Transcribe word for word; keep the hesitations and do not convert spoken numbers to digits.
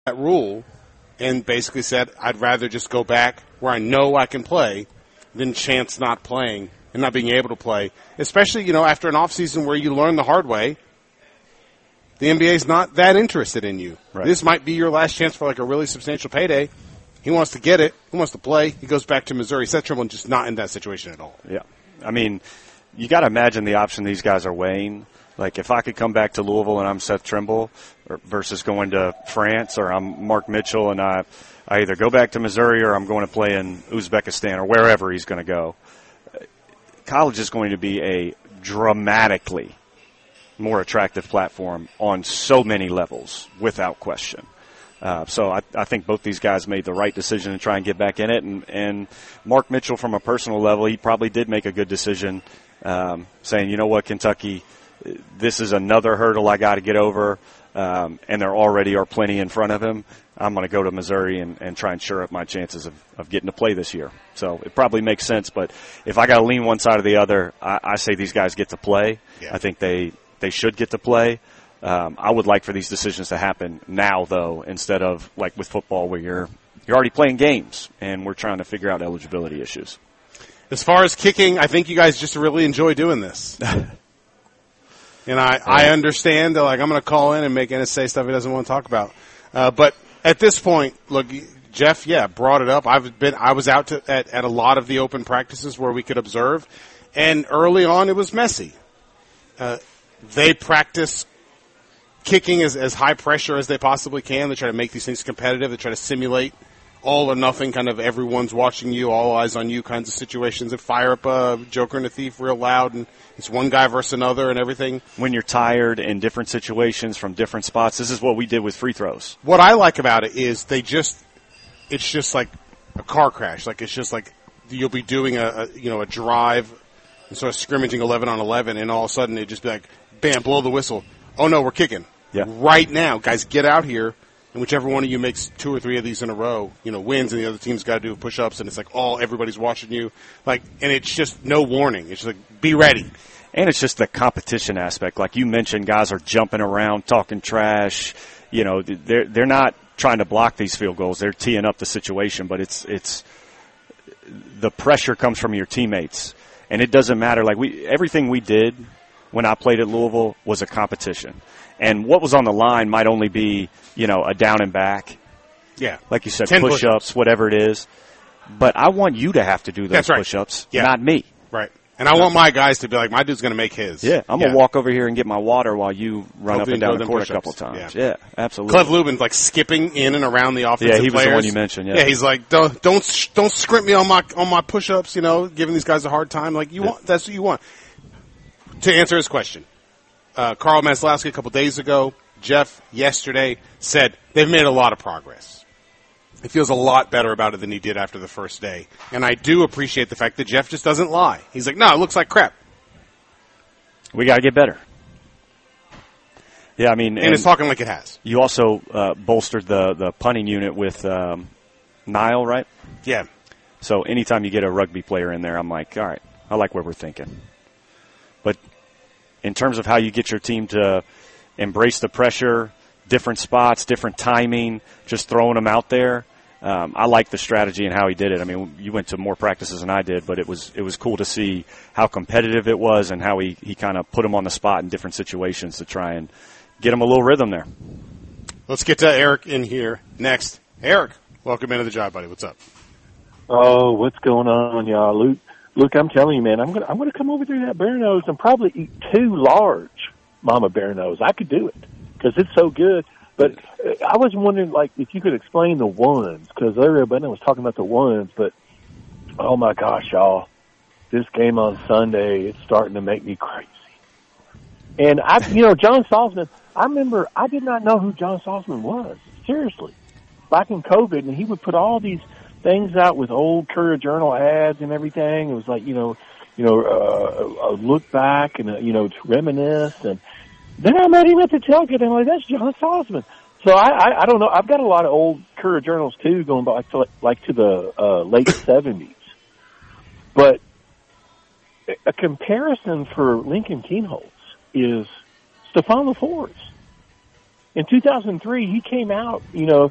that rule and basically said, I'd rather just go back where I know I can play than chance not playing and not being able to play, especially, you know, after an offseason where you learn the hard way. The N B A is not that interested in you. Right. This might be your last chance for like a really substantial payday. He wants to get it. He wants to play. He goes back to Missouri. Seth Trimble just not in that situation at all. Yeah. I mean, you got to imagine the option these guys are weighing. Like, if I could come back to Louisville and I'm Seth Trimble or, versus going to France, or I'm Mark Mitchell and I, I either go back to Missouri or I'm going to play in Uzbekistan or wherever he's going to go, college is going to be a dramatically more attractive platform on so many levels, without question. Uh, so I, I think both these guys made the right decision to try and get back in it. And, and Mark Mitchell, from a personal level, he probably did make a good decision, um, saying, you know what, Kentucky, this is another hurdle I got to get over, um, and there already are plenty in front of him. I'm going to go to Missouri and, and try and shore up my chances of, of getting to play this year. So it probably makes sense. But if I got to lean one side or the other, I, I say these guys get to play. Yeah. I think they, they should get to play. Um, I would like for these decisions to happen now, though, instead of like with football where you're you're already playing games and we're trying to figure out eligibility issues. As far as kicking, I think you guys just really enjoy doing this. And I, I understand that, like, I'm going to call in and make Ennis say stuff he doesn't want to talk about. Uh, but at this point, look, Jeff, yeah, brought it up. I've been, I was out to, at, at a lot of the open practices where we could observe, and early on it was messy. Uh, they practice kicking as, as high pressure as they possibly can. They try to make these things competitive. They try to simulate all or nothing, kind of everyone's watching you, all eyes on you kinds of situations, and fire up a Joker and a Thief real loud, and it's one guy versus another and everything. When you're tired in different situations from different spots, this is what we did with free throws. What I like about it is they just, it's just like a car crash. Like, it's just like you'll be doing a, a you know, a drive and sort of scrimmaging eleven on eleven, and all of a sudden it just be like, bam, blow the whistle. Oh, no, we're kicking. Yeah. Right now, guys, get out here. And whichever one of you makes two or three of these in a row, you know, wins, and the other team's got to do push-ups, and it's like, all everybody's watching you. Like, and it's just no warning. It's just like, be ready. And it's just the competition aspect. Like you mentioned, guys are jumping around, talking trash. You know, they're they're not trying to block these field goals. They're teeing up the situation, but it's it's the pressure comes from your teammates, and it doesn't matter. Like we everything we did when I played at Louisville was a competition. And what was on the line might only be, you know, a down and back. Yeah. Like you said, push-ups, push-ups, whatever it is. But I want you to have to do those That's right. push-ups, yeah. not me. Right. And I want my guys to be like, my dude's going to make his. Yeah. I'm yeah. going to walk over here and get my water while you run Hopefully up and down the court a couple times. Yeah, yeah absolutely. Cleve Lubin's like skipping in and around the offensive players. Yeah, he was players. the one you mentioned, yeah. Yeah, he's like, don't don't, don't scrimp me on my on my push-ups, you know, giving these guys a hard time. Like, you yeah. want, that's what you want. To answer his question, uh, Carl Maslowski a couple days ago, Jeff yesterday said they've made a lot of progress. He feels a lot better about it than he did after the first day. And I do appreciate the fact that Jeff just doesn't lie. He's like, no, it looks like crap. We got to get better. Yeah, I mean. And, and it's talking like it has. You also uh, bolstered the, the punting unit with um, Nile, right? Yeah. So anytime you get a rugby player in there, I'm like, all right, I like where we're thinking. But in terms of how you get your team to embrace the pressure, different spots, different timing, just throwing them out there. Um, I like the strategy and how he did it. I mean, you went to more practices than I did, but it was it was cool to see how competitive it was and how he, he kind of put them on the spot in different situations to try and get them a little rhythm there. Let's get to Eric in here next. Eric, welcome into the job, buddy. What's up? Oh, what's going on, y'all? Luke, Luke, I'm telling you, man, I'm gonna I'm gonna come over through that bear nose and probably eat two large Mama Bear Nose. I could do it because it's so good. But I was wondering, like, if you could explain the ones, because everybody was talking about the ones, but, oh, my gosh, y'all, this game on Sunday, it's starting to make me crazy. And, I, you know, John Salzman, I remember I did not know who John Salzman was, seriously, back in COVID, and he would put all these things out with old Courier Journal ads and everything. It was like, you know, you know, uh, a look back and, uh, you know, to reminisce. And then I met him at the tailgate, and I'm like, that's John Salzman. So I, I, I don't know. I've got a lot of old Courier Journals, too, going back to, like, to the uh, late seventies. But a comparison for Lincoln Kienholz is Stephon LaForce. In two thousand three, he came out, you know,